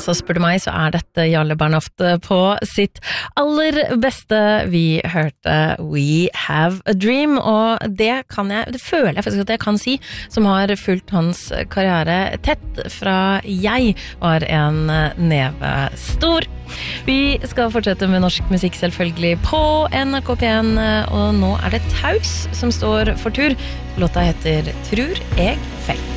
altså spør du meg, så dette Jarle Bernhoft på sitt aller beste. Vi hørte We Have a Dream, og det føler jeg faktisk at jeg kan si, som har fulgt hans karriere tett fra jeg var en neve stor. Vi skal fortsette med norsk musikk selvfølgelig på NRK P1, og nå det Taus som står for tur. Låta heter Tror jeg feil.